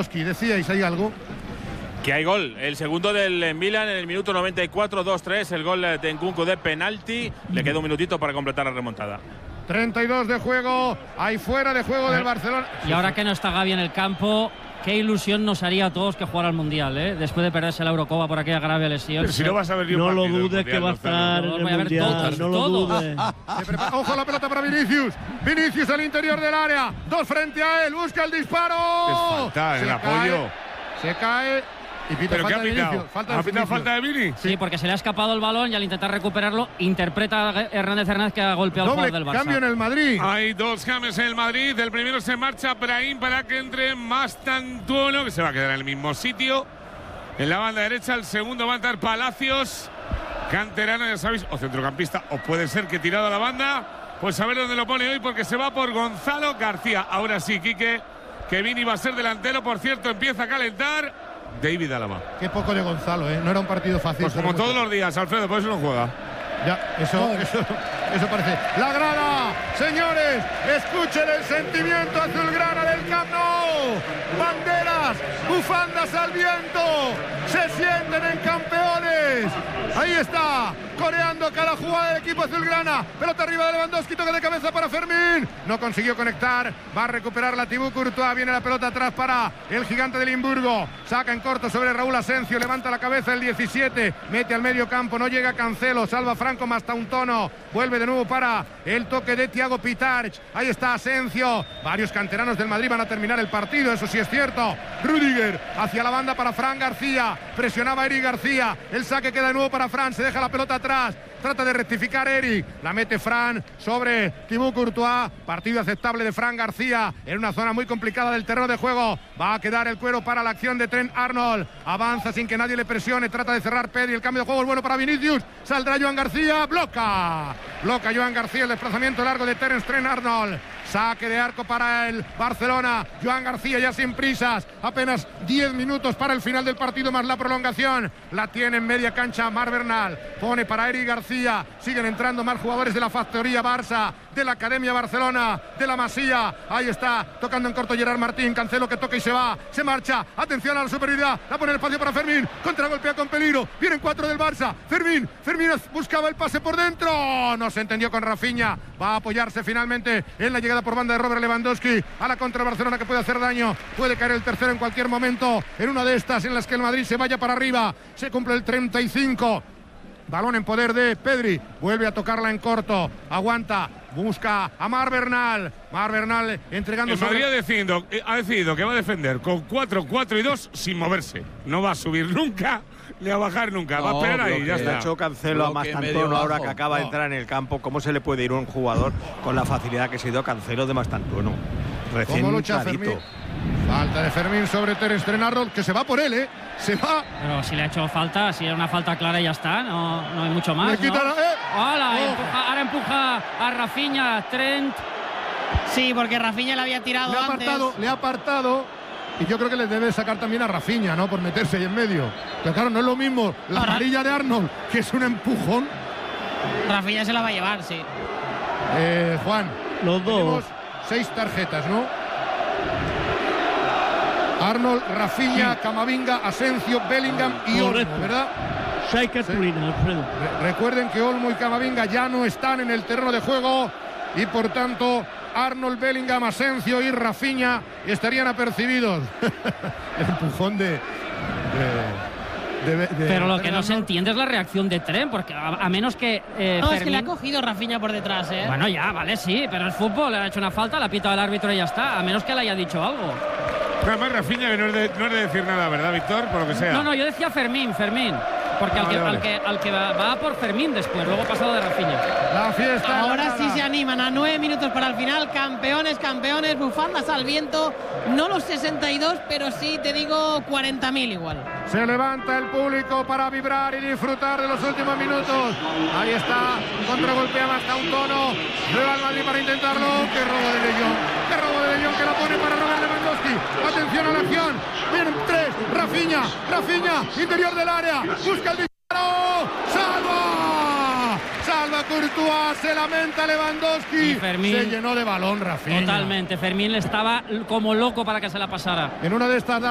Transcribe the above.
Lewandowski. ¿Decíais ahí algo? Que hay gol, el segundo del Milan en el minuto 94, 2-3, el gol de Nkunku de penalti. Le queda un minutito para completar la remontada. 32 de juego, hay fuera de juego del Barcelona. Y ahora que no está Gavi en el campo, qué ilusión nos haría a todos que jugara al Mundial, ¿eh? Después de perderse la Eurocopa por aquella grave lesión. Pero si no vas a ver ni un No lo partido dudes que va a estar en el Mundial, no lo dudes. Ojo la pelota para Vinicius. Vinicius al interior del área. Dos frente a él, busca el disparo. Es falta en el apoyo. Se cae. Y pita ¿Pero qué falta ha de pitado? Vinicius. ¿Ha pitado falta de Vini? Sí, porque se le ha escapado el balón y al intentar recuperarlo, interpreta Hernández que ha golpeado el jugador del Barça. Cambio en el Madrid. Hay dos cambios en el Madrid. El primero se marcha Brahim para que entre Mastantuono, que se va a quedar en el mismo sitio. En la banda derecha, el segundo va a entrar Palacios, canterano, ya sabéis, o centrocampista, o puede ser que tirado a la banda. Pues a ver dónde lo pone hoy, porque se va por Gonzalo García. Ahora sí, Quique, que Vini va a ser delantero. Por cierto, empieza a calentar David Alaba. Qué poco de Gonzalo, ¿eh? No era un partido fácil. Pues como todos los días, Alfredo, por eso no juega. Ya, eso parece. La grada, señores, escuchen el sentimiento azulgrana del Camp Nou. Banderas, bufandas al viento, se sienten en campeones. Ahí está, coreando cada jugada del equipo azulgrana. Pelota arriba de Lewandowski, toque de cabeza para Fermín. No consiguió conectar, va a recuperar la Thibaut Courtois. Viene la pelota atrás para el gigante de Limburgo. Saca en corto sobre Raúl Asencio, levanta la cabeza el 17, mete al medio campo, no llega Cancelo, salva Franco Mastantuono, vuelve de nuevo para el toque de Thiago Pitarch. Ahí está Asencio. Varios canteranos del Madrid van a terminar el partido, eso sí es cierto. Rüdiger hacia la banda para Fran García, presionaba Eric García, el saque queda de nuevo para Fran, se deja la pelota atrás. Trata de rectificar Eric, la mete Fran sobre Thibaut Courtois. Partido aceptable de Fran García en una zona muy complicada del terreno de juego. Va a quedar el cuero para la acción de Trent Arnold. Avanza sin que nadie le presione, trata de cerrar Pedri. El cambio de juego es bueno para Vinicius. Saldrá Joan García, bloca Joan García el desplazamiento largo de Terence Trent Arnold. Saque de arco para el Barcelona. Joan García ya sin prisas. Apenas 10 minutos para el final del partido más la prolongación. La tiene en media cancha Marc Bernal. Pone para Eric García. Siguen entrando más jugadores de la factoría Barça, de la Academia Barcelona, de la Masía. Ahí está, tocando en corto Gerard Martín. Cancelo que toca y se va. Se marcha. Atención a la superioridad. La pone el espacio para Fermín. Contragolpea con peligro. Vienen 4 del Barça. Fermín buscaba el pase por dentro. No se entendió con Rafinha. Va a apoyarse finalmente en la llegada por banda de Robert Lewandowski a la contra Barcelona, que puede hacer daño. Puede caer el tercero en cualquier momento, en una de estas en las que el Madrid se vaya para arriba. Se cumple el 35. Balón en poder de Pedri. Vuelve a tocarla en corto. Aguanta. Busca a Marc Bernal. Marc Bernal entregando. El Madrid ha decidido que va a defender con 4-4-2 sin moverse. No va a subir nunca, ni a bajar nunca. Va a esperar ahí, ya está. Le ha hecho Cancelo a Mastantuono ahora que acaba de entrar en el campo. ¿Cómo se le puede ir a un jugador con la facilidad que se ha ido Cancelo de Mastantuono? ¿Cómo lucha Fermín? Falta de Fermín sobre Terence Trent Arnold, que se va por él, ¿eh? Se va. Pero si le ha hecho falta, si era una falta clara y ya está, no hay mucho más. Le quita ahora empuja a Rafinha, Trent. Sí, porque Rafinha le había tirado antes. Le ha apartado. Y yo creo que le debe sacar también a Rafinha, ¿no? Por meterse ahí en medio. Pero claro, no es lo mismo la amarilla de Arnold, que es un empujón. Rafinha se la va a llevar, sí. Juan, los dos. Tenemos 6 tarjetas, ¿no? Arnold, Rafinha, Camavinga, Asencio, Bellingham y Olmo, ¿verdad? 6 cartulinas, Alfredo. Recuerden que Olmo y Camavinga ya no están en el terreno de juego y por tanto Arnold, Bellingham, Asencio y Rafinha estarían apercibidos. El empujón pero lo que no se entiende es la reacción de Trent, porque a menos que Fermín... es que le ha cogido Rafinha por detrás, ¿eh? Bueno, ya, vale, sí, pero el fútbol le ha hecho una falta, la ha pitado el árbitro y ya está, a menos que le haya dicho algo. Además, Rafinha que no es de decir nada, ¿verdad, Víctor? Por lo que sea. No, yo decía Fermín. Porque al que va por Fermín después, luego pasado de Rafinha. La fiesta. Ahora sí se animan a 9 minutos para el final. Campeones, bufandas al viento. No los 62, pero sí, te digo, 40.000 igual. Se levanta el público para vibrar y disfrutar de los últimos minutos. Ahí está, contragolpea Mastantuono. Nueva al Madrid para intentarlo. ¡Qué robo de De Jong que la pone para Robert Lewandowski! Atención a la acción. Vienen 3. Rafinha, interior del área. Busca el disparo. Salva Courtois, se lamenta Lewandowski. Y Fermín se llenó de balón Rafinha. Totalmente, Fermín estaba como loco para que se la pasara. En una de estas